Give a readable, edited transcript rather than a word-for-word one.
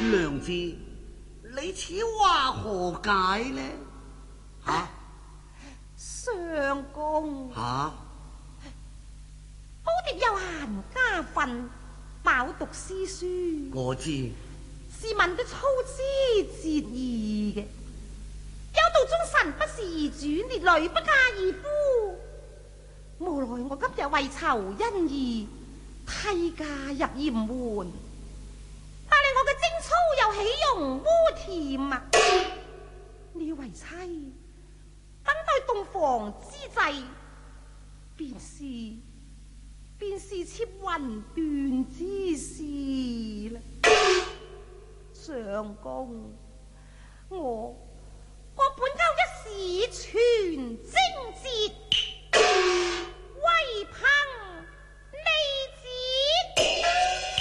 娘子，你此話何解呢？ 相公，寶蝶有閒家訓，飽讀詩書， 我知是問得粗枝節義嘅。有道中神不是義主，烈女不嫁義夫。無奈我今日為求恩義，替嫁入嚴門，但係我嘅貞操又豈容污甜啊！你為妻，等待洞房之際，便是切雲斷之事啦。相公，